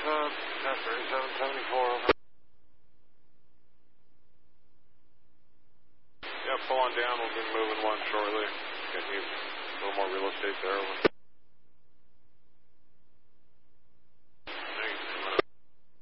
3774 over. Yeah, pull on down. We'll be moving one shortly. Getting you a little more real estate there.